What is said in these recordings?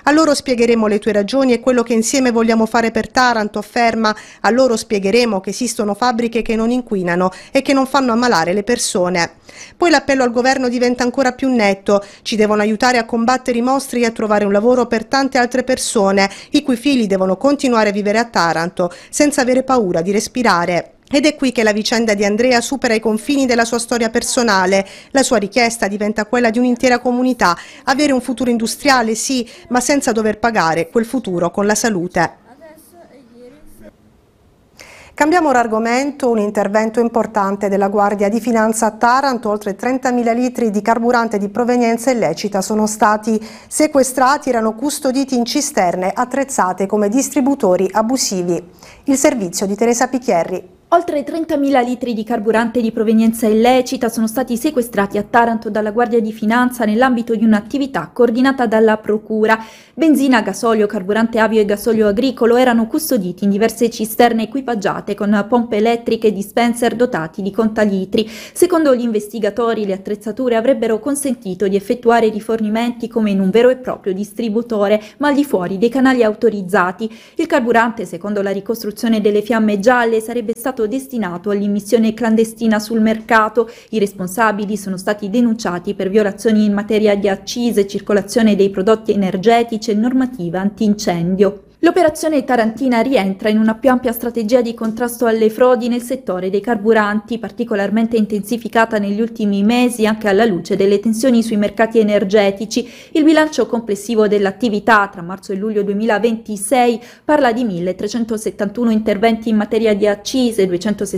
A loro spiegheremo le tue ragioni e quello che insieme vogliamo fare per Taranto, afferma. A loro spiegheremo che esistono fabbriche che non inquinano e che non fanno ammalare le persone. Poi l'appello al governo diventa ancora più netto. Ci devono aiutare a combattere i mostri e a trovare un lavoro per tante altre persone, i cui figli devono continuare a vivere a Taranto senza avere paura di respirare. Ed è qui che la vicenda di Andrea supera i confini della sua storia personale. La sua richiesta diventa quella di un'intera comunità: avere un futuro industriale, sì, ma senza dover pagare quel futuro con la salute. Cambiamo ora argomento, un intervento importante della Guardia di Finanza a Taranto. Oltre 30.000 litri di carburante di provenienza illecita sono stati sequestrati, erano custoditi in cisterne attrezzate come distributori abusivi. Il servizio di Teresa Picchierri. Oltre 30.000 litri di carburante di provenienza illecita sono stati sequestrati a Taranto dalla Guardia di Finanza nell'ambito di un'attività coordinata dalla Procura. Benzina, gasolio, carburante avio e gasolio agricolo erano custoditi in diverse cisterne equipaggiate con pompe elettriche e dispenser dotati di contalitri. Secondo gli investigatori, le attrezzature avrebbero consentito di effettuare rifornimenti come in un vero e proprio distributore, ma al di fuori dei canali autorizzati. Il carburante, secondo la ricostruzione delle Fiamme Gialle, sarebbe stato destinato all'immissione clandestina sul mercato. I responsabili sono stati denunciati per violazioni in materia di accise, circolazione dei prodotti energetici e normativa antincendio. L'operazione tarantina rientra in una più ampia strategia di contrasto alle frodi nel settore dei carburanti, particolarmente intensificata negli ultimi mesi anche alla luce delle tensioni sui mercati energetici. Il bilancio complessivo dell'attività tra marzo e luglio 2026 parla di 1.371 interventi in materia di accise,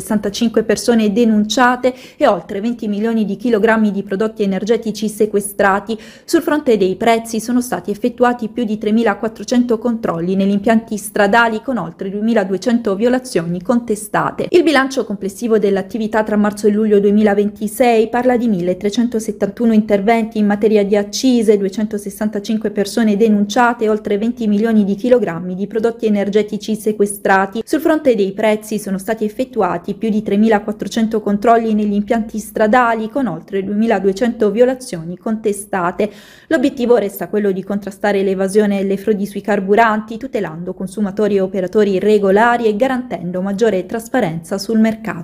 265 persone denunciate e oltre 20 milioni di chilogrammi di prodotti energetici sequestrati. Sul fronte dei prezzi sono stati effettuati più di 3.400 controlli negli impianti stradali con oltre 2.200 violazioni contestate. Il bilancio complessivo dell'attività tra marzo e luglio 2026 parla di 1.371 interventi in materia di accise, 265 persone denunciate e oltre 20 milioni di chilogrammi di prodotti energetici sequestrati. Sul fronte dei prezzi sono stati effettuati più di 3.400 controlli negli impianti stradali con oltre 2.200 violazioni contestate. L'obiettivo resta quello di contrastare l'evasione e le frodi sui carburanti, tutelando consumatori e operatori irregolari e garantendo maggiore trasparenza sul mercato.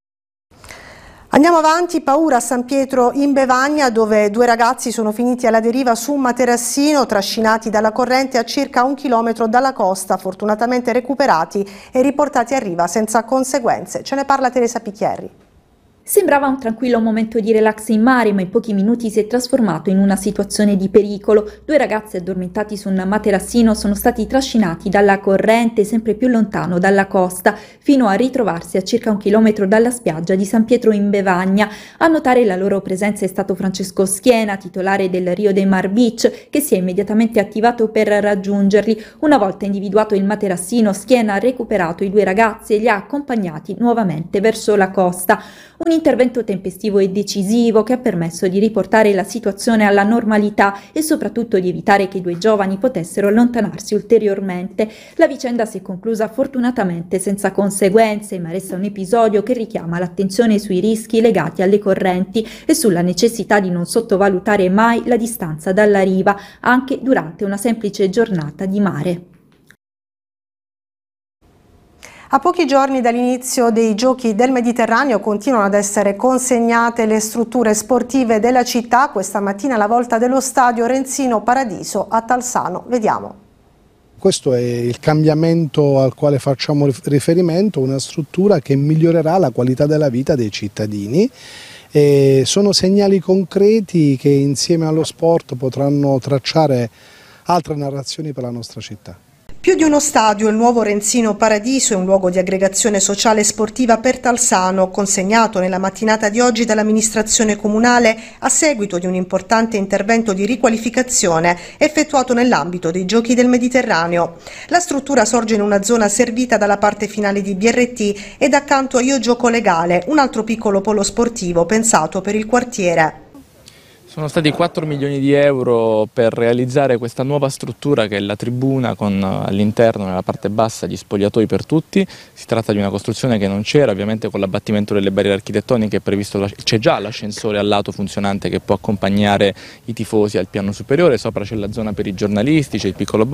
Andiamo avanti, paura a San Pietro in Bevagna, dove due ragazzi sono finiti alla deriva su un materassino, trascinati dalla corrente a circa 1 chilometro dalla costa, fortunatamente recuperati e riportati a riva senza conseguenze. Ce ne parla Teresa Picchierri. Sembrava un tranquillo momento di relax in mare, ma in pochi minuti si è trasformato in una situazione di pericolo. Due ragazzi addormentati su un materassino sono stati trascinati dalla corrente sempre più lontano dalla costa, fino a ritrovarsi a circa 1 chilometro dalla spiaggia di San Pietro in Bevagna. A notare la loro presenza è stato Francesco Schiena, titolare del Rio de Mar Beach, che si è immediatamente attivato per raggiungerli. Una volta individuato il materassino, Schiena ha recuperato i due ragazzi e li ha accompagnati nuovamente verso la costa. Un intervento tempestivo e decisivo che ha permesso di riportare la situazione alla normalità e soprattutto di evitare che i due giovani potessero allontanarsi ulteriormente. La vicenda si è conclusa fortunatamente senza conseguenze, ma resta un episodio che richiama l'attenzione sui rischi legati alle correnti e sulla necessità di non sottovalutare mai la distanza dalla riva, anche durante una semplice giornata di mare. A pochi giorni dall'inizio dei Giochi del Mediterraneo continuano ad essere consegnate le strutture sportive della città. Questa mattina la volta dello stadio Renzino Paradiso a Talsano. Vediamo. Questo è il cambiamento al quale facciamo riferimento, una struttura che migliorerà la qualità della vita dei cittadini. E sono segnali concreti che insieme allo sport potranno tracciare altre narrazioni per la nostra città. Più di uno stadio, il nuovo Renzino Paradiso è un luogo di aggregazione sociale e sportiva per Talsano, consegnato nella mattinata di oggi dall'amministrazione comunale a seguito di un importante intervento di riqualificazione effettuato nell'ambito dei Giochi del Mediterraneo. La struttura sorge in una zona servita dalla parte finale di BRT ed accanto a Io Gioco Legale, un altro piccolo polo sportivo pensato per il quartiere. Sono stati 4 milioni di euro per realizzare questa nuova struttura che è la tribuna con all'interno, nella parte bassa, gli spogliatoi per tutti. Si tratta di una costruzione che non c'era, ovviamente con l'abbattimento delle barriere architettoniche c'è già l'ascensore al lato funzionante che può accompagnare i tifosi al piano superiore, sopra c'è la zona per i giornalisti, c'è il piccolo